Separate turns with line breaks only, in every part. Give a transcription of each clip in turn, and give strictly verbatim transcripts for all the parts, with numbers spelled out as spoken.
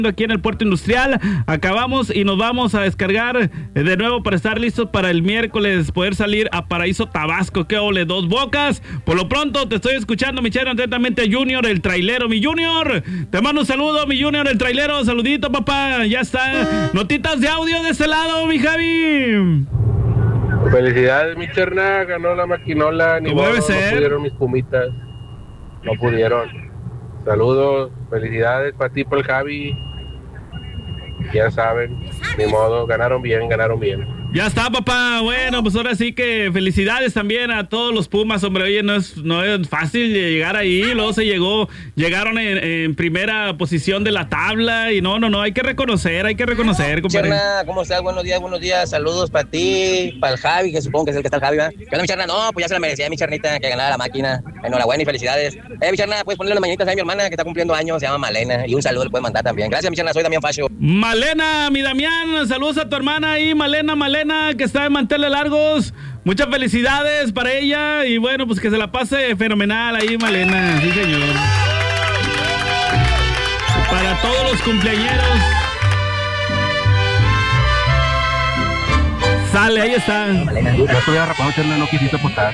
aquí en el puerto industrial. Acabamos y nos vamos a descargar de nuevo para estar listos para el miércoles poder salir a Paraíso Tabasco. ¡Qué ole! Dos Bocas. Por lo pronto te estoy escuchando, mi chero, atentamente Junior, el trailero. Mi Junior, te mando un saludo, mi Junior, el trailero. Saludito, papá. Ya está. Notitas de audio de este lado, mi Javi.
Felicidades, mi cherna. Ganó la maquinola. Ni modo, no pudieron mis pumitas. No pudieron. Saludos, felicidades para ti, por el Javi. Ya saben, ni modo, ganaron bien, ganaron bien.
Ya está, papá. Bueno, pues ahora sí que felicidades también a todos los Pumas, hombre. Oye, no es, no es fácil llegar ahí. Luego se llegó, llegaron en, en primera posición de la tabla. Y no, no, no, hay que reconocer, hay que reconocer, compadre.
Cherna, ¿cómo estás? Buenos días, buenos días. Saludos para ti, para el Javi, que supongo que es el que está el Javi, ¿verdad? ¿Qué onda, mi Cherna? No, pues ya se la merecía mi Chernita, que ganara la máquina. Enhorabuena y felicidades. Eh, mi Cherna, puedes ponerle las mañanitas a mi hermana, que está cumpliendo años, se llama Malena. Y un saludo le puedes mandar también. Gracias, mi Cherna, soy Damián Facho.
Malena, mi Damián, saludos a tu hermana ahí, Malena, Malena, que está en manteles largos. Muchas felicidades para ella y bueno, pues que se la pase fenomenal ahí, Malena. Sí, señor. Para todos los cumpleañeros. Sale, ahí está.
Ya estuviera rapado, Cherna, no quisiste apostar.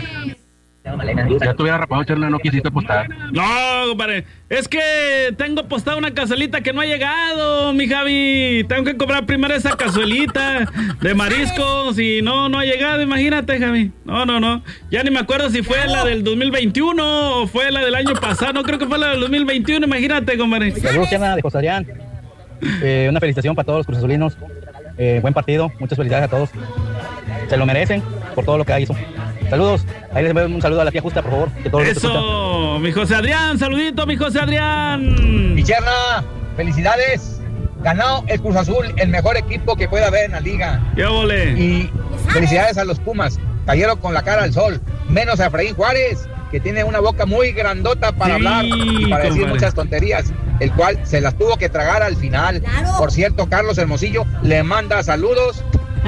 Ya estuviera rapado, Cherna, no quisiste apostar.
No, compadre. Es que tengo apostada una cazuelita que no ha llegado, mi Javi. Tengo que cobrar primero esa cazuelita de mariscos y no, no ha llegado, imagínate, Javi. No, no, no. Ya ni me acuerdo si fue la del dos mil veintiuno o fue la del año pasado. No, creo que fue la del dos mil veintiuno, imagínate, compadre.
Saludos, Cherna, de José Adrián. Eh, una felicitación para todos los cruzazulinos. Eh, buen partido, muchas felicidades a todos. Se lo merecen por todo lo que hizo. Saludos, ahí les doy un saludo a la tía Justa, por favor. Que todos
Eso, mi José Adrián, saludito, mi José Adrián.
Mi Cherna, felicidades. Ganó el Cruz Azul, el mejor equipo que puede haber en la liga.
¡Qué ole!
Y felicidades a los Pumas, cayeron con la cara al sol. Menos a Efraín Juárez, que tiene una boca muy grandota para sí, hablar y para decir compadre. Muchas tonterías, el cual se las tuvo que tragar al final. Claro. Por cierto, Carlos Hermosillo le manda saludos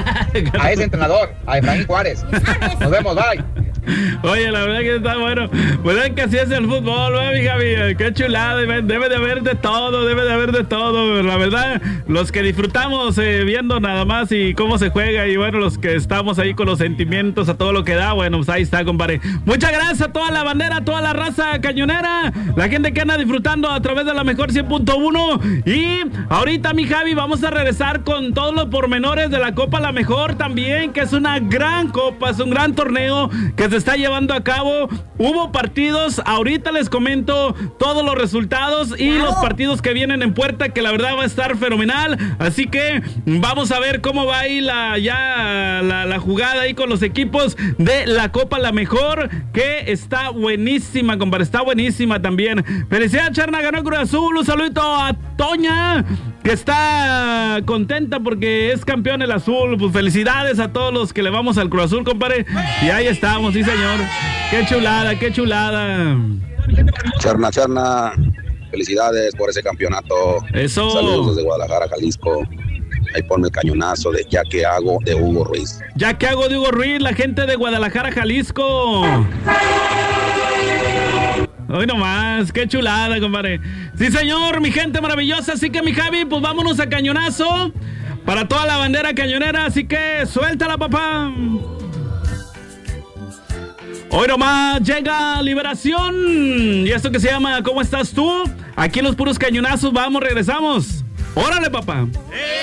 a ese entrenador, a Efraín Juárez. Nos vemos, bye.
Oye, la verdad que está bueno. Pues es que así es el fútbol, ¿no, mi Javi? Qué chulada. Debe de haber de todo, debe de haber de todo. La verdad, los que disfrutamos eh, viendo nada más y cómo se juega, y bueno, los que estamos ahí con los sentimientos a todo lo que da, bueno, pues ahí está, compadre. Muchas gracias a toda la bandera, a toda la raza cañonera, la gente que anda disfrutando a través de la mejor cien punto uno. Y ahorita, mi Javi, vamos a regresar con todos los pormenores de la Copa La Mejor también, que es una gran copa, es un gran torneo que se está llevando a cabo. Hubo partidos, ahorita les comento todos los resultados y los partidos que vienen en puerta, que la verdad va a estar fenomenal. Así que vamos a ver cómo va ahí la, ya la, la jugada ahí con los equipos de la Copa La Mejor, que está buenísima, compadre, está buenísima también. Felicidades, Cherna, ganó Cruz Azul. Un saludito a Toña, que está contenta porque es campeón el azul. Pues felicidades a todos los que le vamos al Cruz Azul, compadre. Y ahí estamos, sí, señor. Qué chulada, qué chulada.
Cherna, Cherna, felicidades por ese campeonato.
Eso.
Saludos desde Guadalajara, Jalisco. Ahí ponme el cañonazo de Ya que hago de Hugo Ruiz.
Ya que hago de Hugo Ruiz, la gente de Guadalajara, Jalisco. Hoy nomás, qué chulada, compadre. Sí, señor, mi gente maravillosa. Así que, mi Javi, pues vámonos a cañonazo para toda la bandera cañonera. Así que suéltala, papá. Hoy nomás llega Liberación. Y esto que se llama ¿Cómo estás tú? Aquí en los puros cañonazos. Vamos, regresamos. ¡Órale, papá! ¡Eh!